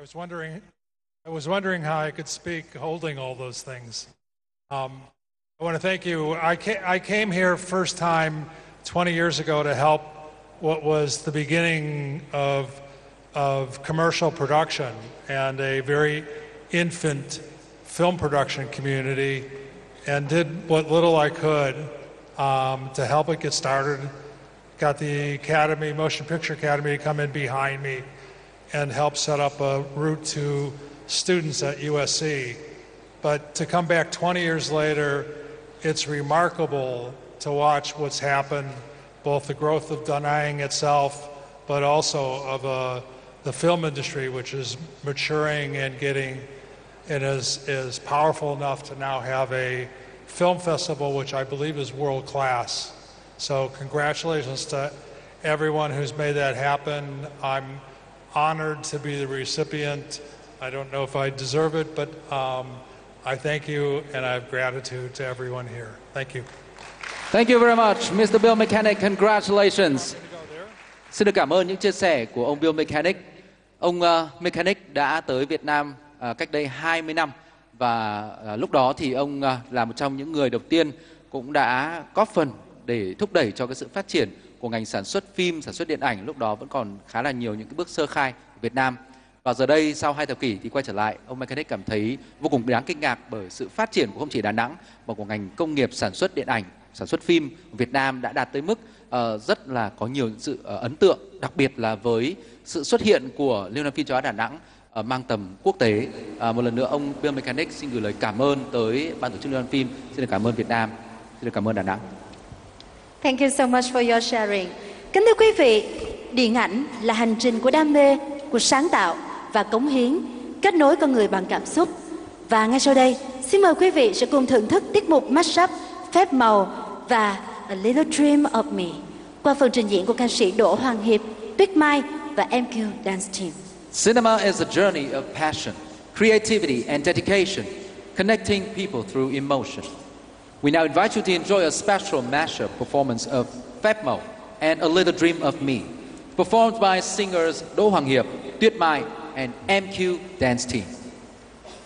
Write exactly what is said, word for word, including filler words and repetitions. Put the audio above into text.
was wondering, I was wondering how I could speak holding all those things. Um, I want to thank you. I came, I came here first time twenty years ago to help what was the beginning of, of commercial production and a very infant film production community, and did what little I could um, to help it get started. Got the Academy, Motion Picture Academy to come in behind me and help set up a route to students at U S C. But to come back twenty years later, it's remarkable to watch what's happened, both the growth of Da Nang itself, but also of uh, the film industry, which is maturing and getting, and is, is powerful enough to now have a film festival, which I believe is world class. So congratulations to everyone who's made that happen. I'm honored to be the recipient. I don't know if I deserve it, but um, I thank you and I have gratitude to everyone here. Thank you. Thank you very much, Mister Bill Mechanic. Congratulations. Xin được cảm ơn những chia sẻ của ông Bill Mechanic. Ông uh, Mechanic đã tới Việt Nam uh, cách đây hai mươi năm và uh, lúc đó thì ông uh, là một trong những người đầu tiên cũng đã góp phần để thúc đẩy cho cái sự phát triển của ngành sản xuất phim, sản xuất điện ảnh. Lúc đó vẫn còn khá là nhiều những cái bước sơ khai của Việt Nam. Và giờ đây sau hai thập kỷ thì quay trở lại, ông Mechanic cảm thấy vô cùng đáng kinh ngạc bởi sự phát triển của không chỉ Đà Nẵng mà của ngành công nghiệp sản xuất điện ảnh, sản xuất phim của Việt Nam đã đạt tới mức uh, rất là có nhiều sự uh, ấn tượng, đặc biệt là với sự xuất hiện của Liên hoan phim châu Á Đà Nẵng uh, mang tầm quốc tế. Uh, một lần nữa ông Bill Mechanic xin gửi lời cảm ơn tới ban tổ chức Liên hoan phim, xin được cảm ơn Việt Nam, xin được cảm ơn Đà Nẵng. Thank you so much for your sharing. Kính thưa quý vị, điện ảnh là hành trình của đam mê, của sáng tạo và cống hiến, kết nối con người bằng cảm xúc. Và ngay sau đây, xin mời quý vị sẽ cùng thưởng thức tiết mục Mashup Phép Màu và A Little Dream of Me qua phần trình diễn của ca sĩ Đỗ Hoàng Hiệp, Tuyết Mai và em quy Dance Team. Cinema is a journey of passion, creativity and dedication, connecting people through emotion. We now invite you to enjoy a special mashup performance of Phép Màu and A Little Dream of Me, performed by singers Đỗ Hoàng Hiệp, Tuyết Mai, and em quy Dance Team.